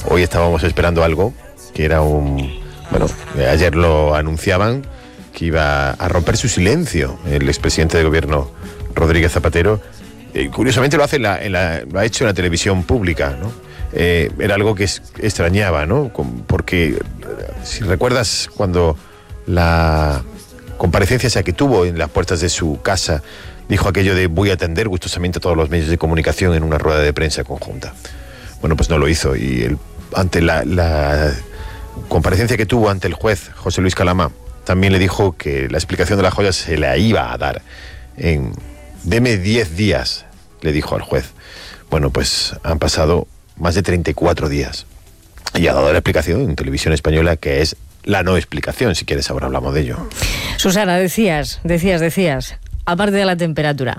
hoy estábamos esperando algo que era ayer lo anunciaban, que iba a romper su silencio el expresidente de gobierno Rodríguez Zapatero. Curiosamente lo ha hecho en la televisión pública, ¿no? Era algo que extrañaba, ¿no? Porque si recuerdas cuando la comparecencia esa que tuvo en las puertas de su casa, dijo aquello de voy a atender gustosamente a todos los medios de comunicación en una rueda de prensa conjunta. Bueno, pues no lo hizo, y ante la comparecencia que tuvo ante el juez José Luis Calama, también le dijo que la explicación de las joyas se la iba a dar deme 10 días, le dijo al juez. Bueno, pues han pasado más de 34 días y ha dado la explicación en televisión española, que es la no explicación. Si quieres, ahora hablamos de ello. Susana, decías, aparte de la temperatura.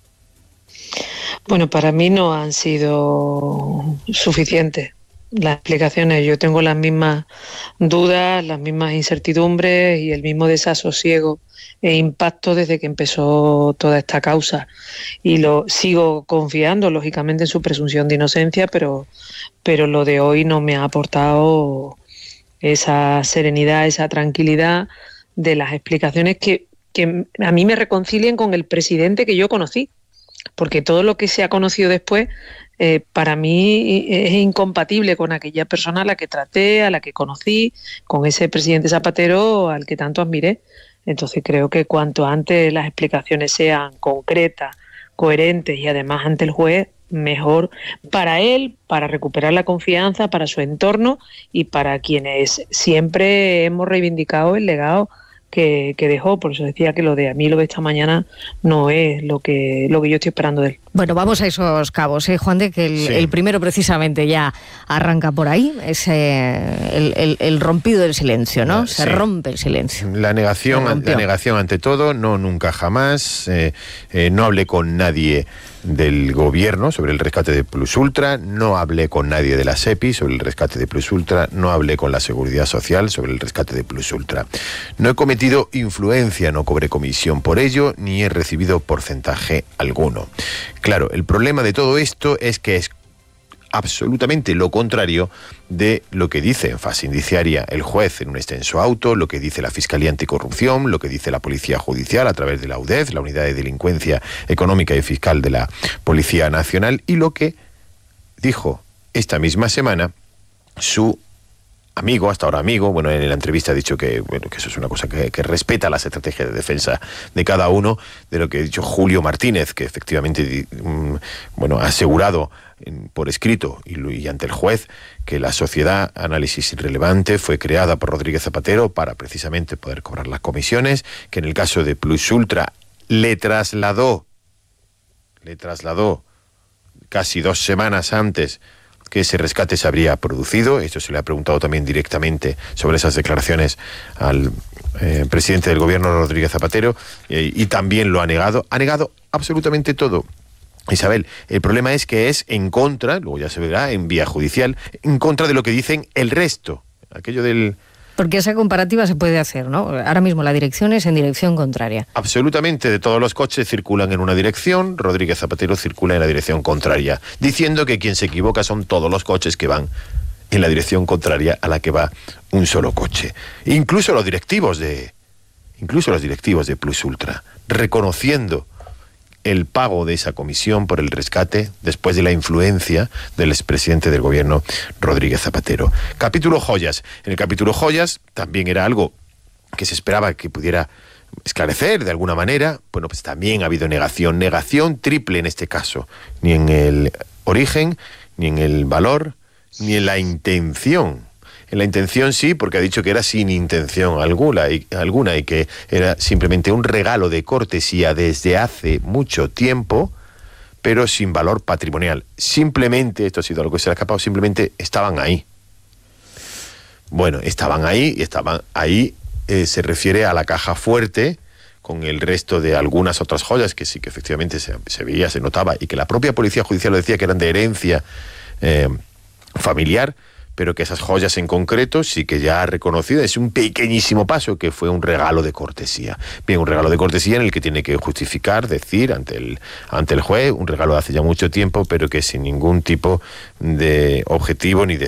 Bueno, para mí no han sido suficientes las explicaciones. Yo tengo las mismas dudas, las mismas incertidumbres y el mismo desasosiego e impacto desde que empezó toda esta causa. Y lo sigo confiando, lógicamente, en su presunción de inocencia, pero lo de hoy no me ha aportado esa serenidad, esa tranquilidad de las explicaciones que a mí me reconcilien con el presidente que yo conocí, porque todo lo que se ha conocido después para mí es incompatible con aquella persona a la que traté, a la que conocí, con ese presidente Zapatero al que tanto admiré. Entonces creo que cuanto antes las explicaciones sean concretas, coherentes y además ante el juez, mejor para él, para recuperar la confianza, para su entorno y para quienes siempre hemos reivindicado el legado que dejó. Por eso decía que lo de esta mañana no es lo que yo estoy esperando de él. Bueno, vamos a esos cabos, Juan de, que el primero precisamente ya arranca por ahí, es el rompido del silencio, ¿no? Se rompe el silencio. La negación ante todo, no, nunca jamás. No hablé con nadie del gobierno sobre el rescate de Plus Ultra, no hablé con nadie de la SEPI sobre el rescate de Plus Ultra, no hablé con la Seguridad Social sobre el rescate de Plus Ultra. No he cometido influencia, no cobré comisión por ello, ni he recibido porcentaje alguno. Claro, el problema de todo esto es que es absolutamente lo contrario de lo que dice en fase indiciaria el juez en un extenso auto, lo que dice la Fiscalía Anticorrupción, lo que dice la Policía Judicial a través de la UDEF, la Unidad de Delincuencia Económica y Fiscal de la Policía Nacional, y lo que dijo esta misma semana su amigo, hasta ahora amigo, bueno, en la entrevista ha dicho que eso es una cosa que respeta las estrategias de defensa de cada uno, de lo que ha dicho Julio Martínez, que efectivamente ha asegurado por escrito y ante el juez que la sociedad Análisis Irrelevante fue creada por Rodríguez Zapatero para precisamente poder cobrar las comisiones, que en el caso de Plus Ultra le trasladó casi 2 semanas antes que ese rescate se habría producido. Esto se le ha preguntado también directamente sobre esas declaraciones al presidente del gobierno, Rodríguez Zapatero, y también lo ha negado absolutamente todo. Isabel, el problema es que es en contra, luego ya se verá en vía judicial, en contra de lo que dicen el resto, aquello del... Porque esa comparativa se puede hacer, ¿no? Ahora mismo la dirección es en dirección contraria. Absolutamente, de todos los coches circulan en una dirección, Rodríguez Zapatero circula en la dirección contraria, diciendo que quien se equivoca son todos los coches que van en la dirección contraria a la que va un solo coche. Incluso los directivos de Plus Ultra, reconociendo el pago de esa comisión por el rescate después de la influencia del expresidente del gobierno, Rodríguez Zapatero. Capítulo joyas. En el capítulo joyas también era algo que se esperaba que pudiera esclarecer de alguna manera. Bueno, pues también ha habido negación triple en este caso. Ni en el origen, ni en el valor, ni en la intención. En la intención sí, porque ha dicho que era sin intención alguna y que era simplemente un regalo de cortesía desde hace mucho tiempo, pero sin valor patrimonial. Simplemente, esto ha sido algo que se le ha escapado, simplemente estaban ahí. Bueno, estaban ahí, se refiere a la caja fuerte, con el resto de algunas otras joyas que sí que efectivamente se veía, se notaba, y que la propia Policía Judicial lo decía que eran de herencia familiar, pero que esas joyas en concreto sí que ya ha reconocido, es un pequeñísimo paso, que fue un regalo de cortesía. Bien, un regalo de cortesía en el que tiene que justificar, decir ante el juez, un regalo de hace ya mucho tiempo, pero que sin ningún tipo de objetivo ni de